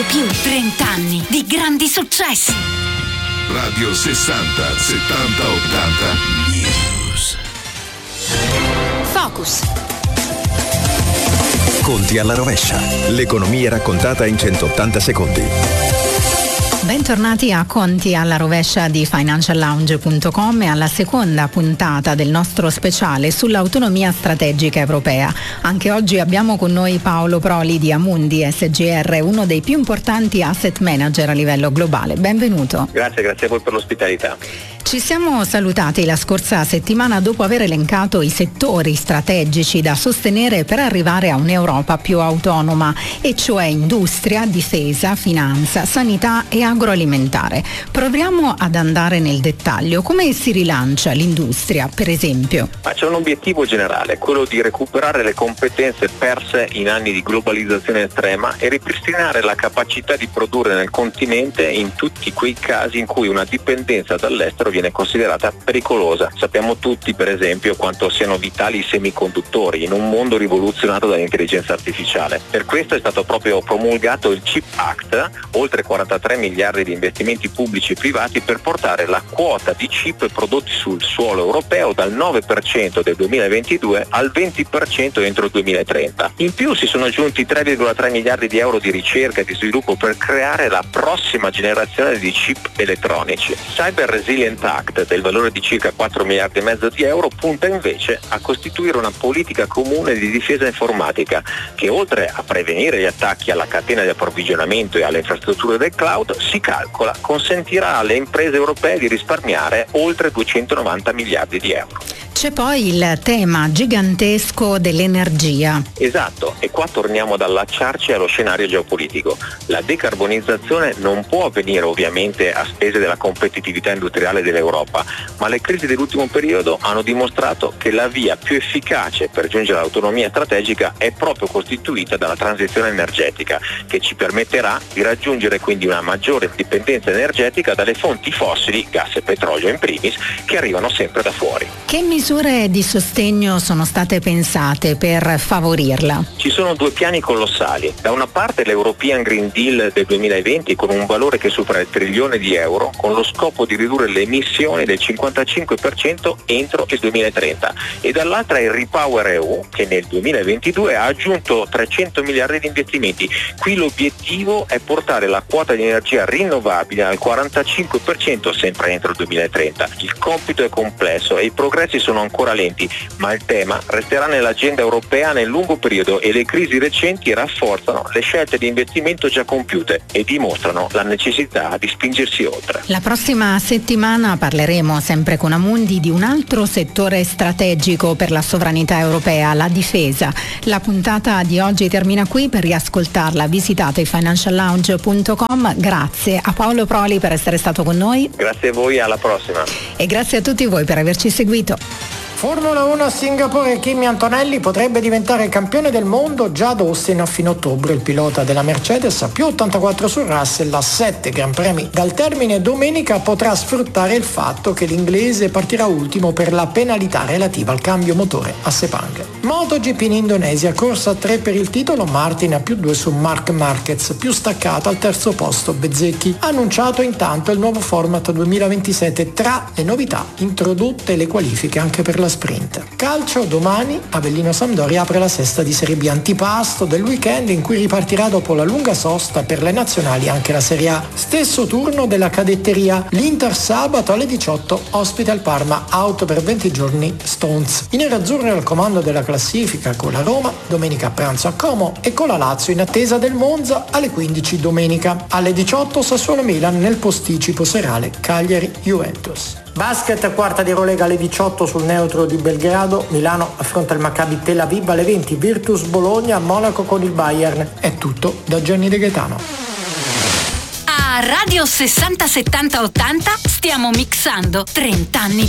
Più 30 anni di grandi successi. Radio 60 70 80 News. Focus. Conti alla rovescia. L'economia raccontata in 180 secondi. Bentornati a Conti alla rovescia di financiallounge.com e alla seconda puntata del nostro speciale sull'autonomia strategica europea. Anche oggi abbiamo con noi Paolo Proli di Amundi SGR, uno dei più importanti asset manager a livello globale. Benvenuto. Grazie a voi per l'ospitalità. Ci siamo salutati la scorsa settimana dopo aver elencato i settori strategici da sostenere per arrivare a un'Europa più autonoma, e cioè industria, difesa, finanza, sanità e agroalimentare. Proviamo ad andare nel dettaglio. Come si rilancia l'industria, per esempio? Ma c'è un obiettivo generale, quello di recuperare le competenze perse in anni di globalizzazione estrema e ripristinare la capacità di produrre nel continente in tutti quei casi in cui una dipendenza dall'estero viene considerata pericolosa. Sappiamo tutti, per esempio, quanto siano vitali i semiconduttori in un mondo rivoluzionato dall'intelligenza artificiale. Per questo è stato proprio promulgato il CHIP Act, oltre 43 miliardi di investimenti pubblici e privati per portare la quota di chip prodotti sul suolo europeo dal 9% del 2022 al 20% entro il 2030. In più si sono aggiunti 3,3 miliardi di euro di ricerca e di sviluppo per creare la prossima generazione di chip elettronici. Cyber Resilience Act, del valore di circa 4 miliardi e mezzo di euro, punta invece a costituire una politica comune di difesa informatica che, oltre a prevenire gli attacchi alla catena di approvvigionamento e alle infrastrutture del cloud, si calcola consentirà alle imprese europee di risparmiare oltre 290 miliardi di euro. C'è poi il tema gigantesco dell'energia. Esatto, e qua torniamo ad allacciarci allo scenario geopolitico. La decarbonizzazione non può avvenire ovviamente a spese della competitività industriale dell'Europa, ma le crisi dell'ultimo periodo hanno dimostrato che la via più efficace per giungere all'autonomia strategica è proprio costituita dalla transizione energetica, che ci permetterà di raggiungere quindi una maggiore dipendenza energetica dalle fonti fossili, gas e petrolio in primis, che arrivano sempre da fuori. Che misure di sostegno sono state pensate per favorirla? Ci sono due piani colossali. Da una parte l'European Green Deal del 2020 con un valore che supera il trilione di euro, con lo scopo di ridurre le emissioni del 55% entro il 2030, e dall'altra il Repower EU, che nel 2022 ha aggiunto 300 miliardi di investimenti. Qui l'obiettivo è portare la quota di energia rinnovabile al 45% sempre entro il 2030. Il compito è complesso e i progressi sono ancora lenti, ma il tema resterà nell'agenda europea nel lungo periodo e le crisi recenti rafforzano le scelte di investimento già compiute e dimostrano la necessità di spingersi oltre. La prossima settimana parleremo sempre con Amundi di un altro settore strategico per la sovranità europea, la difesa. La puntata di oggi termina qui. Per riascoltarla visitate financiallounge.com. Grazie a Paolo Proli per essere stato con noi. Grazie a voi, alla prossima. E grazie a tutti voi per averci seguito. Formula 1 a Singapore, Kimi Antonelli potrebbe diventare campione del mondo già ad Austin a fine ottobre. Il pilota della Mercedes a più 84 su Russell a 7 Gran Premi dal termine domenica potrà sfruttare il fatto che l'inglese partirà ultimo per la penalità relativa al cambio motore a Sepang. MotoGP in Indonesia, corsa 3 per il titolo, Martin a più 2 su Marc Marquez, più staccato al terzo posto Bezzecchi. Annunciato intanto il nuovo format 2027, tra le novità introdotte le qualifiche anche per la sprint. Calcio, domani Avellino Sampdoria apre la sesta di Serie B, antipasto del weekend in cui ripartirà dopo la lunga sosta per le nazionali anche la Serie A. Stesso turno della cadetteria, l'Inter sabato alle 18 ospita il Parma, out per 20 giorni Stones. I nerazzurri al comando della classifica con la Roma domenica a pranzo a Como e con la Lazio in attesa del Monza alle 15 domenica. Alle 18 Sassuolo Milan nel posticipo serale Cagliari Juventus. Basket, quarta di Eurolega alle 18 sul neutro di Belgrado, Milano affronta il Maccabi Tel Aviv alle 20, Virtus Bologna, Monaco con il Bayern. È tutto da Gianni De Gaetano. A Radio 60 70 80 stiamo mixando 30 anni di